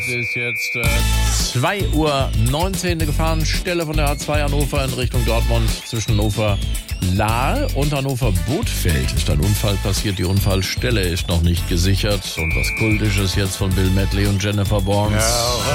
Es ist jetzt 2:19 Uhr, eine Gefahrenstelle von der A2 Hannover in Richtung Dortmund zwischen Hannover-Lahl und Hannover-Bothfeld ist ein Unfall passiert. Die Unfallstelle ist noch nicht gesichert und was Kultisches jetzt von Bill Medley und Jennifer Barnes. Ja.